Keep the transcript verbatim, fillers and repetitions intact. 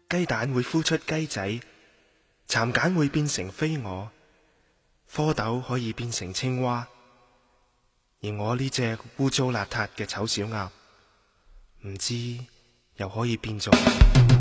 雞蛋會孵出雞仔，蠶繭會變成飛蛾，蝌蚪可以變成青蛙，而我呢隻污糟邋遢嘅醜小鴨，唔知又可以變做